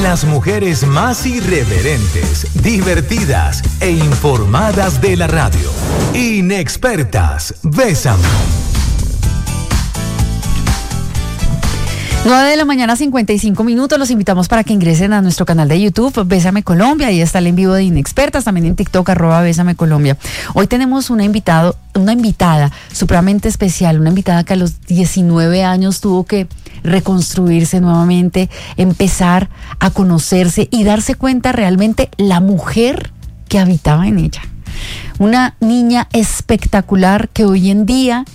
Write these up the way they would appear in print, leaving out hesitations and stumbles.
las mujeres más irreverentes, divertidas e informadas de la radio. Inexpertas, Bésame. 9:55 a.m. Los invitamos para que ingresen a nuestro canal de YouTube, Bésame Colombia. Ahí está el en vivo de Inexpertas, también en TikTok, @Bésame Colombia. Hoy tenemos una invitada supremamente especial, una invitada que a los 19 años tuvo que reconstruirse nuevamente, empezar a conocerse y darse cuenta realmente la mujer que habitaba en ella. Una niña espectacular que hoy en día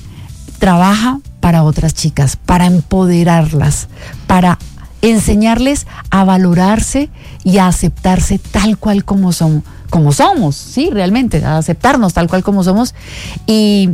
trabaja para otras chicas, para empoderarlas, para enseñarles a valorarse y a aceptarse tal cual como somos, sí, realmente, a aceptarnos tal cual como somos, y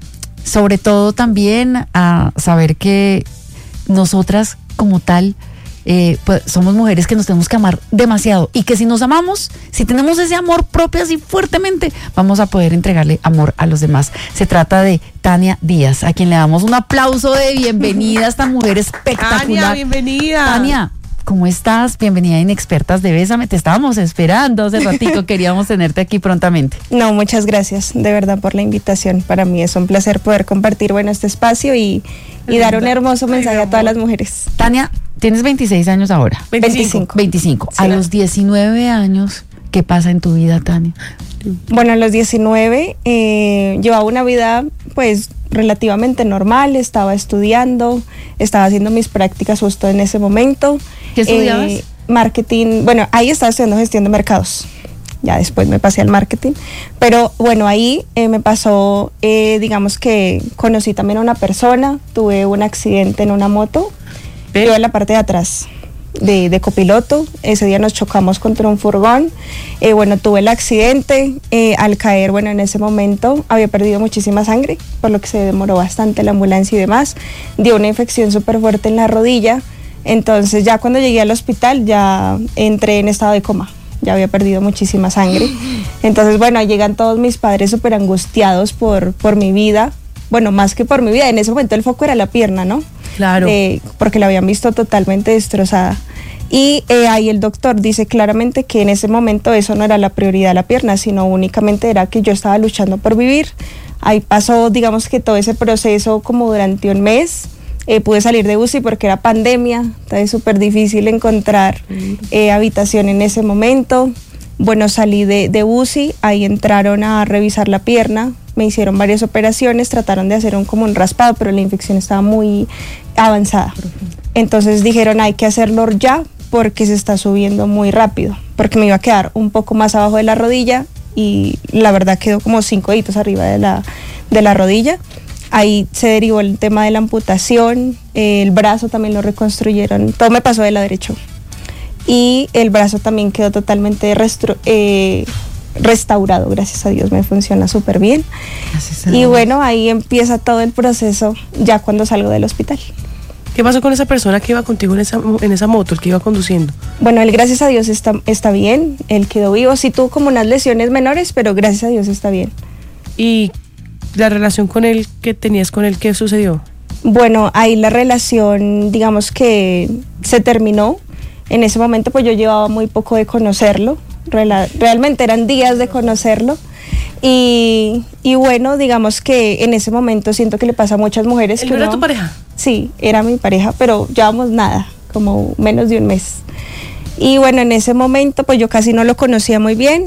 sobre todo también a saber que nosotras como tal pues somos mujeres que nos tenemos que amar demasiado, y que si nos amamos, si tenemos ese amor propio así fuertemente, vamos a poder entregarle amor a los demás. Se trata de Tania Díaz, a quien le damos un aplauso de bienvenida a esta mujer espectacular. Tania, bienvenida. Tania, ¿cómo estás? Bienvenida a Inexpertas de Bésame. Te estábamos esperando hace ratico, queríamos tenerte aquí prontamente. No, muchas gracias de verdad por la invitación. Para mí es un placer poder compartir este espacio y dar un hermoso mensaje a todas las mujeres. Tania, tienes 26 años ahora. 25. Sí. A los 19 años, ¿qué pasa en tu vida, Tania? Bueno, a los 19 llevaba una vida pues relativamente normal, estaba estudiando, estaba haciendo mis prácticas justo en ese momento. ¿Qué estudiabas? Marketing, bueno, ahí estaba estudiando gestión de mercados. Ya después me pasé al marketing, pero bueno, ahí me pasó, digamos que conocí también a una persona, tuve un accidente en una moto, yo en la parte de atrás de copiloto. Ese día nos chocamos contra un furgón, tuve el accidente, al caer, en ese momento había perdido muchísima sangre, por lo que se demoró bastante la ambulancia y demás, dio una infección súper fuerte en la rodilla, entonces ya cuando llegué al hospital ya entré en estado de coma. Ya había perdido muchísima sangre. Entonces, ahí llegan todos mis padres súper angustiados por mi vida. Bueno, más que por mi vida, en ese momento el foco era la pierna, ¿no? Claro. Porque la habían visto totalmente destrozada. Y ahí el doctor dice claramente que en ese momento eso no era la prioridad, la pierna, sino únicamente era que yo estaba luchando por vivir. Ahí pasó, digamos que todo ese proceso como durante un mes. Pude salir de UCI porque era pandemia, entonces súper difícil encontrar habitación en ese momento. Salí de UCI, ahí entraron a revisar la pierna, me hicieron varias operaciones, trataron de hacer como un raspado, pero la infección estaba muy avanzada. Entonces dijeron, hay que hacerlo ya porque se está subiendo muy rápido, porque me iba a quedar un poco más abajo de la rodilla y la verdad quedó como 5 deditos arriba de la rodilla. Ahí se derivó el tema de la amputación, el brazo también lo reconstruyeron, todo me pasó de la derecha. Y el brazo también quedó totalmente restaurado, gracias a Dios, me funciona súper bien. Y ahí empieza todo el proceso ya cuando salgo del hospital. ¿Qué pasó con esa persona que iba contigo en esa moto, el que iba conduciendo? Él gracias a Dios está bien, él quedó vivo, sí tuvo como unas lesiones menores, pero gracias a Dios está bien. ¿Y la relación con él que tenías con él, qué sucedió? Ahí la relación, digamos que se terminó. En ese momento pues yo llevaba muy poco de conocerlo, realmente eran días de conocerlo. Y digamos que en ese momento siento que le pasa a muchas mujeres. ¿Él era tu pareja? Sí, era mi pareja, pero llevamos nada, como menos de un mes. Y en ese momento pues yo casi no lo conocía muy bien.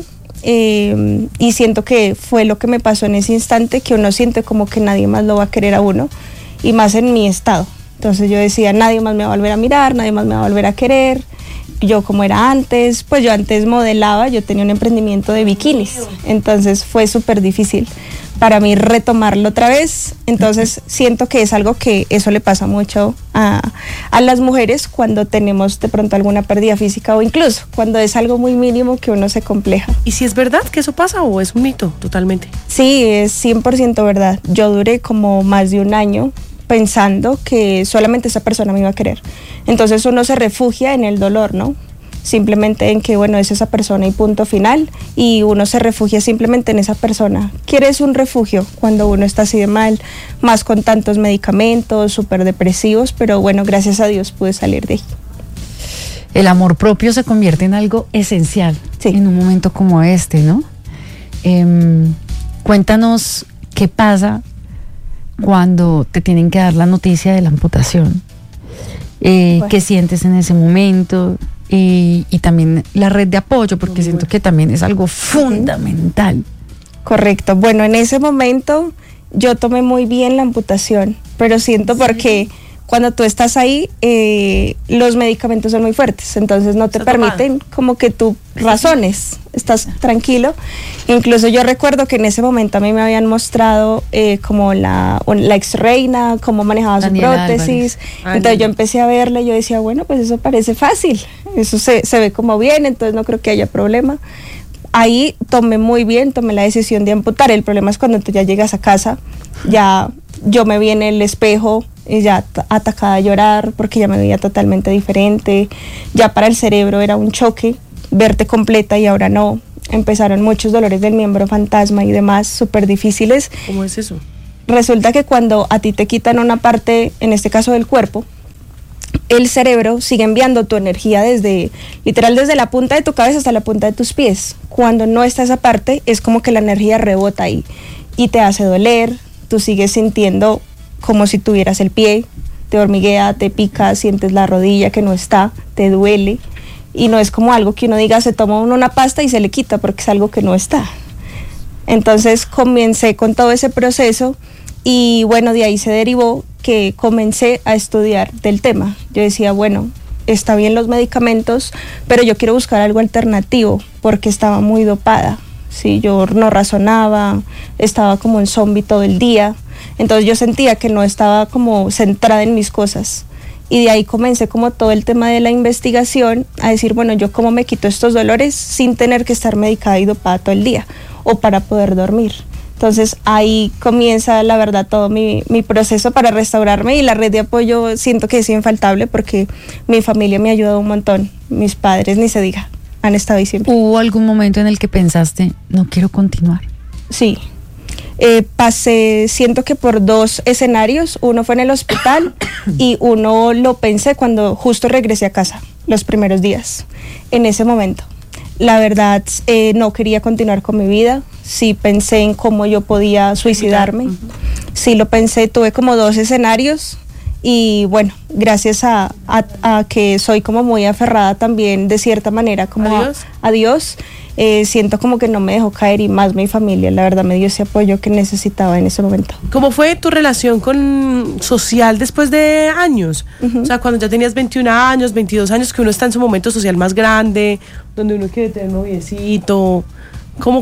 Y siento que fue lo que me pasó en ese instante, que uno siente como que nadie más lo va a querer a uno, y más en mi estado. Entonces yo decía, nadie más me va a volver a mirar, nadie más me va a volver a querer. Yo como era antes, pues yo antes modelaba, yo tenía un emprendimiento de bikinis, entonces fue súper difícil para mí retomarlo otra vez. Entonces siento que es algo que eso le pasa mucho a las mujeres cuando tenemos de pronto alguna pérdida física, o incluso cuando es algo muy mínimo que uno se compleja. ¿Y si es verdad que eso pasa o es un mito totalmente? Sí, es 100% verdad. Yo duré como más de un año pensando que solamente esa persona me iba a querer. Entonces uno se refugia en el dolor, ¿no? Simplemente en que, es esa persona y punto final, y uno se refugia simplemente en esa persona. ¿Quieres un refugio cuando uno está así de mal, más con tantos medicamentos, súper depresivos? Pero gracias a Dios pude salir de ahí. el amor propio se convierte en algo esencial en un momento como este, ¿no? Cuéntanos qué pasa cuando te tienen que dar la noticia de la amputación. ¿Qué sientes en ese momento? Y también la red de apoyo, porque siento que también es algo fundamental. Correcto. Bueno, en ese momento yo tomé muy bien la amputación, pero siento porque cuando tú estás ahí, los medicamentos son muy fuertes, entonces no te permiten como que tú razones, estás tranquilo. Incluso yo recuerdo que en ese momento a mí me habían mostrado como la ex-reina, cómo manejaba su prótesis. Entonces yo empecé a verla y yo decía, bueno, pues eso parece fácil, eso se ve como bien, entonces no creo que haya problema. Ahí tomé la decisión de amputar. El problema es cuando tú ya llegas a casa, ya yo me vi en el espejo, ya atacada a llorar porque ya me veía totalmente diferente. Ya para el cerebro era un choque verte completa y ahora no. Empezaron muchos dolores del miembro fantasma y demás, súper difíciles. ¿Cómo es eso? Resulta que cuando a ti te quitan una parte, en este caso del cuerpo, el cerebro sigue enviando tu energía literal desde la punta de tu cabeza hasta la punta de tus pies. Cuando no está esa parte, es como que la energía rebota ahí y te hace doler, tú sigues sintiendo como si tuvieras el pie, te hormiguea, te pica, sientes la rodilla que no está, te duele, y no es como algo que uno diga, se toma una pasta y se le quita, porque es algo que no está. Entonces comencé con todo ese proceso y bueno, de ahí se derivó que comencé a estudiar del tema. Yo decía, bueno, está bien los medicamentos, pero yo quiero buscar algo alternativo porque estaba muy dopada. Sí, yo no razonaba, estaba como un zombie todo el día. Entonces yo sentía que no estaba como centrada en mis cosas. Y de ahí comencé como todo el tema de la investigación a decir, bueno, yo cómo me quito estos dolores sin tener que estar medicada y dopada todo el día o para poder dormir. Entonces ahí comienza la verdad todo mi proceso para restaurarme, y la red de apoyo siento que es infaltable porque mi familia me ha ayudado un montón, mis padres ni se diga, han estado ahí siempre. ¿Hubo algún momento en el que pensaste, no quiero continuar? Sí, pasé, siento que por 2 escenarios, uno fue en el hospital y uno lo pensé cuando justo regresé a casa, los primeros días, en ese momento. La verdad, no quería continuar con mi vida, sí pensé en cómo yo podía suicidarme, sí lo pensé, tuve como 2 escenarios y bueno, gracias a que soy como muy aferrada también de cierta manera como a Dios, siento como que no me dejó caer, y más mi familia, la verdad me dio ese apoyo que necesitaba en ese momento. ¿Cómo fue tu relación social después de años? O sea, cuando ya tenías 21 años, 22 años, que uno está en su momento social más grande, donde uno quiere tener noviecito. ¿Cómo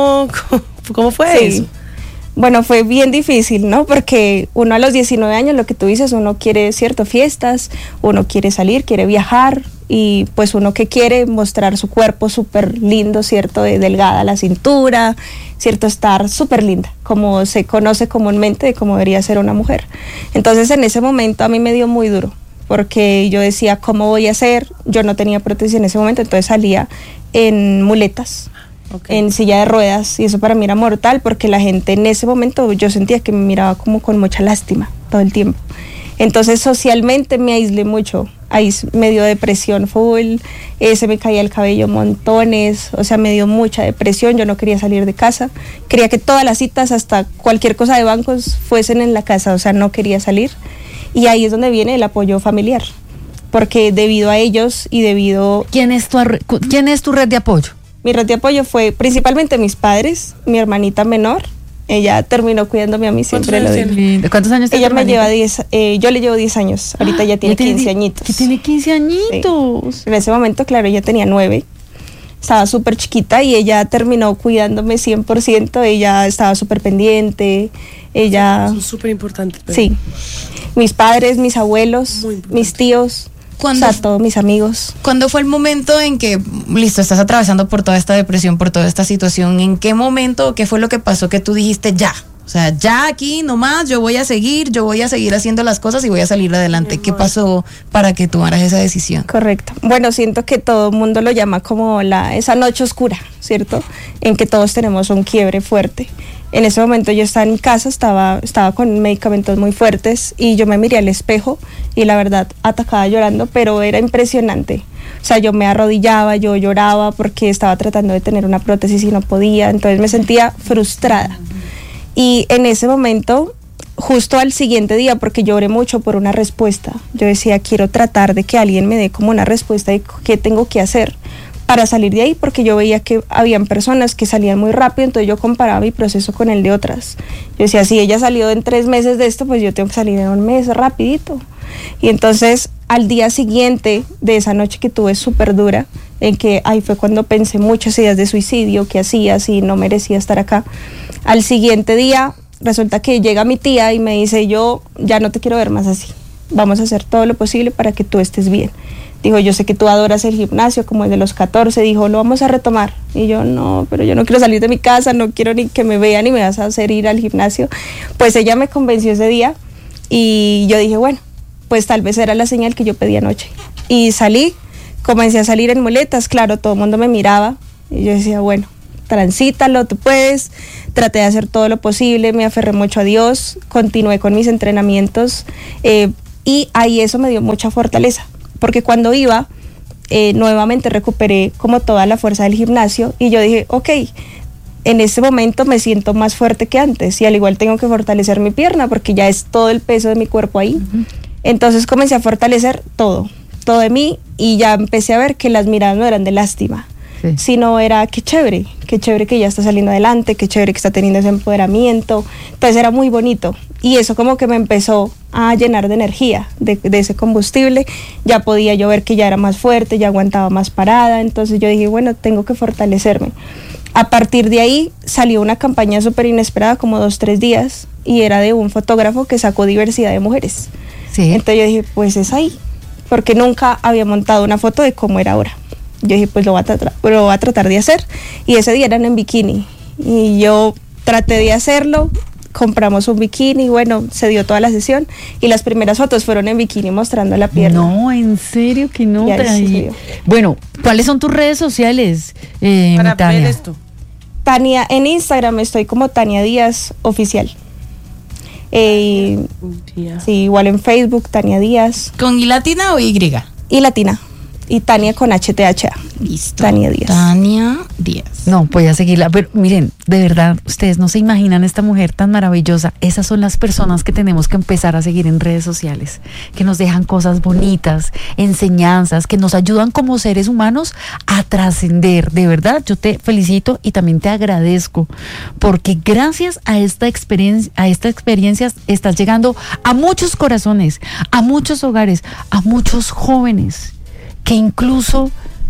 fue eso? Bueno, fue bien difícil, ¿no? Porque uno a los 19 años, lo que tú dices, uno quiere fiestas, uno quiere salir, quiere viajar, y pues uno que quiere mostrar su cuerpo súper lindo, ¿cierto? Delgada la cintura, ¿cierto? Estar súper linda, como se conoce comúnmente de cómo debería ser una mujer. Entonces en ese momento a mí me dio muy duro, porque yo decía, ¿cómo voy a hacer? Yo no tenía prótesis en ese momento, entonces salía en muletas. En silla de ruedas, y eso para mí era mortal porque la gente en ese momento yo sentía que me miraba como con mucha lástima todo el tiempo. Entonces socialmente me aislé mucho, ahí me dio depresión full, se me caía el cabello montones, o sea, me dio mucha depresión, yo no quería salir de casa, quería que todas las citas, hasta cualquier cosa de bancos, fuesen en la casa, o sea, no quería salir, y ahí es donde viene el apoyo familiar, porque debido a ellos y debido... ¿Quién es tu red de apoyo? Mi red de apoyo fue principalmente mis padres, mi hermanita menor. Ella terminó cuidándome a mí, siempre lo digo. ¿Cuántos años tiene? Ella me lleva 10, yo le llevo 10 años, ahorita ya tiene 15 añitos. ¿Que tiene 15 añitos? Sí. En ese momento, claro, ella tenía 9, estaba súper chiquita y ella terminó cuidándome 100%, ella estaba súper pendiente, ella... Eso es súper importante. Sí, mis padres, mis abuelos, mis tíos... O sea, todos mis amigos. ¿Cuándo fue el momento en que, listo, estás atravesando por toda esta depresión, por toda esta situación? ¿En qué momento, qué fue lo que pasó que tú dijiste ya? O sea, ya aquí nomás, yo voy a seguir haciendo las cosas y voy a salir adelante. ¿Qué pasó para que tomaras esa decisión? Correcto. Bueno, siento que todo el mundo lo llama como esa noche oscura, ¿cierto? En que todos tenemos un quiebre fuerte. En ese momento yo estaba en casa, estaba con medicamentos muy fuertes y yo me miré al espejo y la verdad atacaba llorando, pero era impresionante O sea, yo me arrodillaba, yo lloraba porque estaba tratando de tener una prótesis y no podía, entonces me sentía frustrada. Y en ese momento, justo al siguiente día, porque lloré mucho por una respuesta, yo decía, quiero tratar de que alguien me dé como una respuesta de qué tengo que hacer para salir de ahí, porque yo veía que habían personas que salían muy rápido, entonces yo comparaba mi proceso con el de otras. Yo decía, si ella salió en 3 meses de esto, pues yo tengo que salir en 1 mes, rapidito. Y entonces, al día siguiente de esa noche que tuve súper dura, en que ahí fue cuando pensé muchas ideas de suicidio, qué hacía, si no merecía estar acá. Al siguiente día, resulta que llega mi tía y me dice, yo ya no te quiero ver más así, vamos a hacer todo lo posible para que tú estés bien. Dijo, yo sé que tú adoras el gimnasio, como el de los 14, dijo, lo vamos a retomar. Y yo, no, pero yo no quiero salir de mi casa, no quiero ni que me vean ni me vas a hacer ir al gimnasio. Pues ella me convenció ese día y yo dije, bueno, pues tal vez era la señal que yo pedí anoche. Y salí, comencé a salir en muletas, claro, todo el mundo me miraba y yo decía, bueno, transítalo, tú puedes. Traté de hacer todo lo posible, me aferré mucho a Dios, continué con mis entrenamientos y ahí eso me dio mucha fortaleza. Porque cuando iba, nuevamente recuperé como toda la fuerza del gimnasio y yo dije, ok, en este momento me siento más fuerte que antes y al igual tengo que fortalecer mi pierna porque ya es todo el peso de mi cuerpo ahí. Entonces comencé a fortalecer todo de mí y ya empecé a ver que las miradas no eran de lástima, sino era qué chévere que ya está saliendo adelante, qué chévere que está teniendo ese empoderamiento. Entonces era muy bonito y eso como que me empezó a llenar de energía, de ese combustible. Ya podía yo ver que ya era más fuerte, ya aguantaba más parada, entonces yo dije, bueno, tengo que fortalecerme. A partir de ahí salió una campaña súper inesperada, como 2-3 días, y era de un fotógrafo que sacó diversidad de mujeres. Sí. Entonces yo dije, pues es ahí, porque nunca había montado una foto de cómo era ahora. Yo dije, pues lo voy a tratar de hacer, y ese día eran en bikini, y yo traté de hacerlo, compramos un bikini, bueno, se dio toda la sesión, y las primeras fotos fueron en bikini mostrando la pierna. No, en serio que no. Bueno, ¿cuáles son tus redes sociales, para Tania? ver esto? Tania, en Instagram estoy como Tania Díaz Oficial. Sí, igual en Facebook, Tania Díaz. ¿Con I latina o Y? Y latina. Y Tania con HTHA. Listo. Tania Díaz. Tania Díaz. No, voy a seguirla. Pero miren, de verdad, ustedes no se imaginan esta mujer tan maravillosa. Esas son las personas que tenemos que empezar a seguir en redes sociales, que nos dejan cosas bonitas, enseñanzas, que nos ayudan como seres humanos a trascender. De verdad, yo te felicito y también te agradezco, porque gracias a esta experiencia estás llegando a muchos corazones, a muchos hogares, a muchos jóvenes que incluso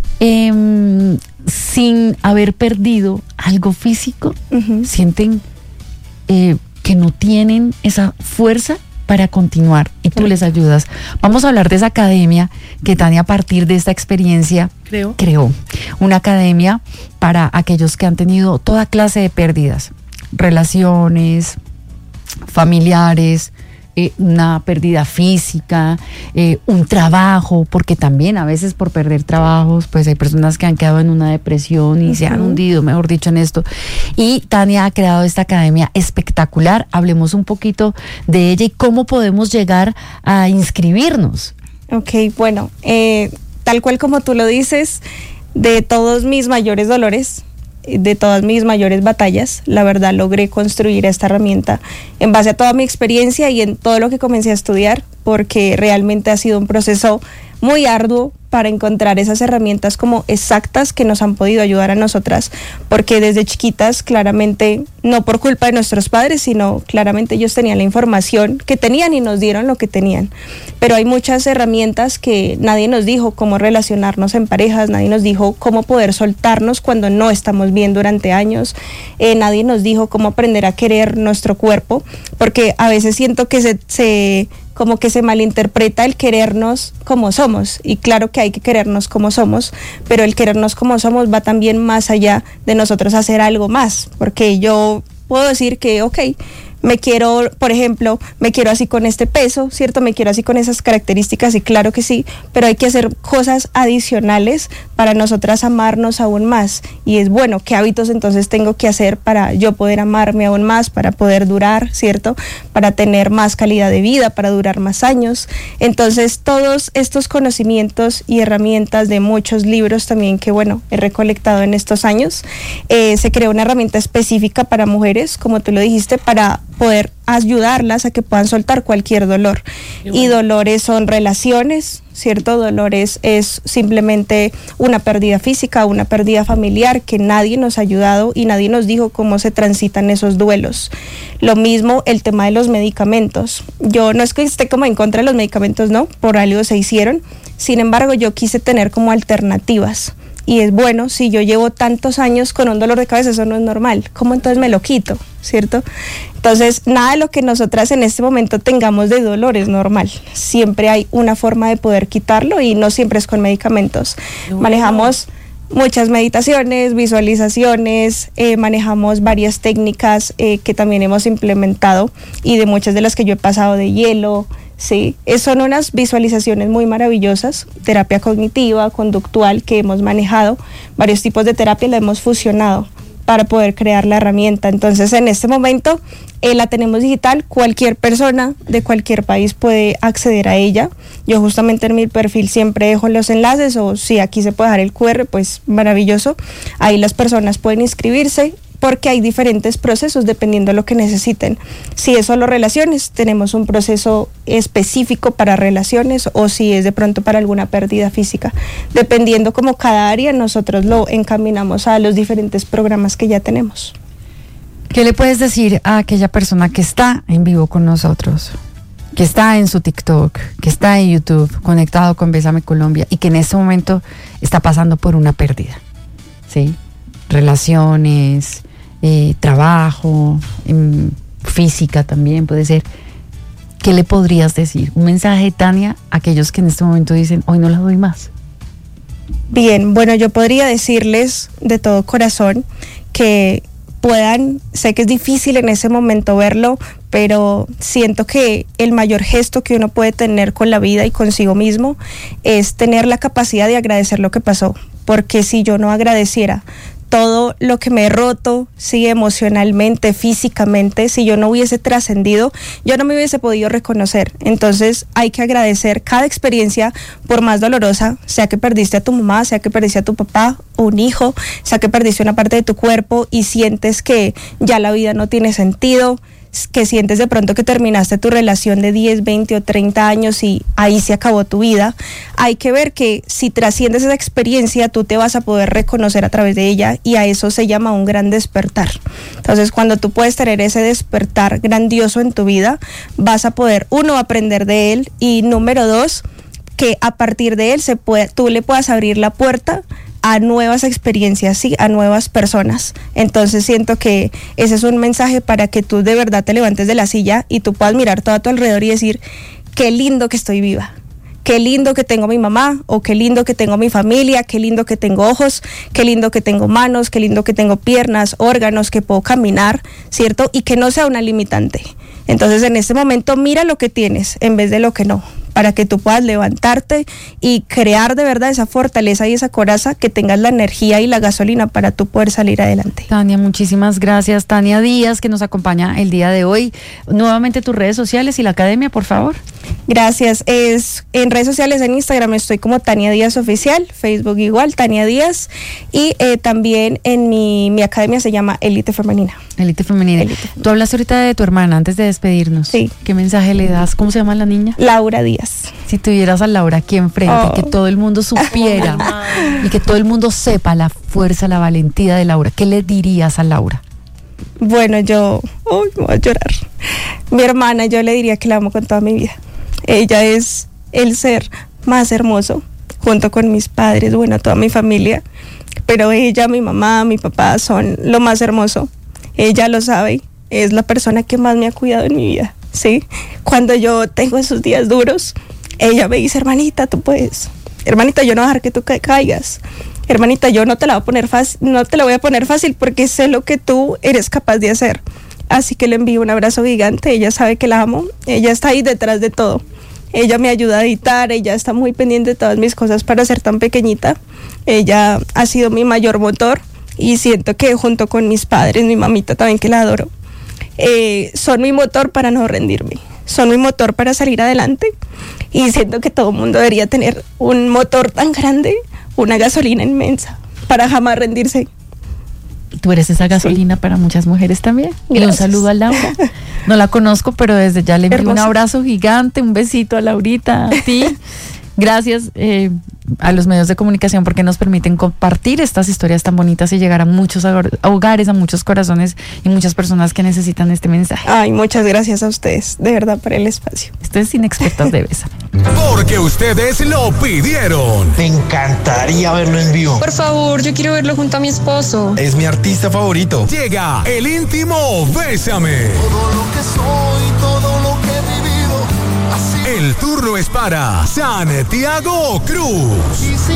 sin haber perdido algo físico, sienten que no tienen esa fuerza para continuar y tú les ayudas. Vamos a hablar de esa academia que Tania, a partir de esta experiencia, creó. Una academia para aquellos que han tenido toda clase de pérdidas, relaciones, familiares, una pérdida física, un trabajo, porque también a veces por perder trabajos, pues hay personas que han quedado en una depresión y se han hundido, mejor dicho, en esto. Y Tania ha creado esta academia espectacular. Hablemos un poquito de ella y cómo podemos llegar a inscribirnos. Ok, bueno, tal cual como tú lo dices, de todos mis mayores dolores, de todas mis mayores batallas, la verdad logré construir esta herramienta en base a toda mi experiencia y en todo lo que comencé a estudiar, porque realmente ha sido un proceso muy arduo para encontrar esas herramientas como exactas que nos han podido ayudar a nosotras, porque desde chiquitas, claramente, no por culpa de nuestros padres, sino claramente ellos tenían la información que tenían y nos dieron lo que tenían, pero hay muchas herramientas que nadie nos dijo cómo relacionarnos en parejas, nadie nos dijo cómo poder soltarnos cuando no estamos bien durante años, nadie nos dijo cómo aprender a querer nuestro cuerpo, porque a veces siento que como que se malinterpreta el querernos como somos, y claro que hay que querernos como somos, pero el querernos como somos va también más allá de nosotros hacer algo más, porque yo puedo decir que ok, me quiero, por ejemplo, me quiero así con este peso, ¿cierto? Me quiero así con esas características, y claro que sí, pero hay que hacer cosas adicionales para nosotras amarnos aún más. Y es bueno, ¿qué hábitos entonces tengo que hacer para yo poder amarme aún más, para poder durar, ¿cierto? Para tener más calidad de vida, para durar más años. Entonces, todos estos conocimientos y herramientas de muchos libros también que, bueno, he recolectado en estos años, se creó una herramienta específica para mujeres, como tú lo dijiste, para poder ayudarlas a que puedan soltar cualquier dolor. Y dolores son relaciones, ¿cierto? Dolores es simplemente una pérdida física, una pérdida familiar que nadie nos ha ayudado y nadie nos dijo cómo se transitan esos duelos. Lo mismo el tema de los medicamentos. Yo no es que esté como en contra de los medicamentos, no, por algo se hicieron. Sin embargo, yo quise tener como alternativas. Y es bueno, si yo llevo tantos años con un dolor de cabeza, eso no es normal. ¿Cómo entonces me lo quito? ¿Cierto? Entonces, nada de lo que nosotras en este momento tengamos de dolor es normal. Siempre hay una forma de poder quitarlo y no siempre es con medicamentos. Manejamos muchas meditaciones, visualizaciones, manejamos varias técnicas que también hemos implementado y de muchas de las que yo he pasado de hielo. Sí, son unas visualizaciones muy maravillosas, terapia cognitiva, conductual que hemos manejado, varios tipos de terapia la hemos fusionado para poder crear la herramienta. Entonces, en este momento la tenemos digital, cualquier persona de cualquier país puede acceder a ella. Yo justamente en mi perfil siempre dejo los enlaces, o si aquí se puede dejar el QR, pues maravilloso. Ahí las personas pueden inscribirse, porque hay diferentes procesos dependiendo de lo que necesiten. Si es solo relaciones, tenemos un proceso específico para relaciones, o si es de pronto para alguna pérdida física. Dependiendo como cada área, nosotros lo encaminamos a los diferentes programas que ya tenemos. ¿Qué le puedes decir a aquella persona que está en vivo con nosotros, que está en su TikTok, que está en YouTube, conectado con Bésame Colombia, y que en este momento está pasando por una pérdida? ¿Sí? Relaciones, trabajo, física también puede ser. ¿Qué le podrías decir? Un mensaje, Tania, a aquellos que en este momento dicen, hoy no la doy más. Bien, bueno, yo podría decirles de todo corazón que puedan, sé que es difícil en ese momento verlo, pero siento que el mayor gesto que uno puede tener con la vida y consigo mismo es tener la capacidad de agradecer lo que pasó, porque si yo no agradeciera todo lo que me he roto, sí, emocionalmente, físicamente, si yo no hubiese trascendido, yo no me hubiese podido reconocer. Entonces hay que agradecer cada experiencia, por más dolorosa, sea que perdiste a tu mamá, sea que perdiste a tu papá o un hijo, sea que perdiste una parte de tu cuerpo y sientes que ya la vida no tiene sentido, que sientes de pronto que terminaste tu relación de 10, 20 o 30 años y ahí se acabó tu vida. Hay que ver que si trasciendes esa experiencia, tú te vas a poder reconocer a través de ella, y a eso se llama un gran despertar. Entonces, cuando tú puedes tener ese despertar grandioso en tu vida, vas a poder, uno, aprender de él, y número dos, que a partir de él tú le puedas abrir la puerta a nuevas experiencias, sí, a nuevas personas. Entonces siento que ese es un mensaje para que tú de verdad te levantes de la silla y tú puedas mirar todo a tu alrededor y decir, qué lindo que estoy viva, qué lindo que tengo a mi mamá, o qué lindo que tengo a mi familia, qué lindo que tengo ojos, qué lindo que tengo manos, qué lindo que tengo piernas, órganos, que puedo caminar, ¿cierto? Y que no sea una limitante. Entonces, en este momento, mira lo que tienes en vez de lo que no, para que tú puedas levantarte y crear de verdad esa fortaleza y esa coraza, que tengas la energía y la gasolina para tú poder salir adelante. Tania, muchísimas gracias. Tania Díaz, que nos acompaña el día de hoy. Nuevamente tus redes sociales y la academia, por favor. Gracias. En redes sociales, en Instagram estoy como Tania Díaz Oficial, Facebook igual, Tania Díaz, y también en mi academia se llama Élite Femenina. Élite Femenina. Élite. Tú hablaste ahorita de tu hermana antes de despedirnos. Sí. ¿Qué mensaje le das? ¿Cómo se llama la niña? Laura Díaz. Si tuvieras a Laura aquí enfrente, que todo el mundo supiera y que todo el mundo sepa la fuerza, la valentía de Laura, ¿qué le dirías a Laura? Bueno, me voy a llorar. Mi hermana, yo le diría que la amo con toda mi vida. Ella es el ser más hermoso, junto con mis padres, bueno, toda mi familia. Pero ella, mi mamá, mi papá son lo más hermoso. Ella lo sabe, es la persona que más me ha cuidado en mi vida, ¿sí? Cuando yo tengo esos días duros, ella me dice, hermanita, tú puedes. Hermanita, yo no voy a dejar que tú caigas. Hermanita, yo no te la voy a poner fácil, porque sé lo que tú eres capaz de hacer. Así que le envío un abrazo gigante. Ella sabe que la amo. Ella está ahí detrás de todo. Ella me ayuda a editar. Ella está muy pendiente de todas mis cosas para ser tan pequeñita. Ella ha sido mi mayor motor. Y siento que junto con mis padres, mi mamita también, que la adoro, son mi motor para no rendirme. Son mi motor para salir adelante. Y siento que todo el mundo debería tener un motor tan grande, una gasolina inmensa, para jamás rendirse. Tú eres esa gasolina para muchas mujeres también. Y un Gracias. saludo a Laura. No la conozco, pero desde ya le envío un Hermosa. abrazo gigante, un besito a Laurita, a ti. Gracias a los medios de comunicación porque nos permiten compartir estas historias tan bonitas y llegar a muchos hogares, a muchos corazones y muchas personas que necesitan este mensaje. Ay, muchas gracias a ustedes, de verdad, por el espacio. Esto es Inexpertas de Bésame. Porque ustedes lo pidieron. Me encantaría verlo en vivo. Por favor, yo quiero verlo junto a mi esposo. Es mi artista favorito. Llega el íntimo Bésame. Todo lo que soy, todo lo que he vivido, así El turno es para Santiago Cruz.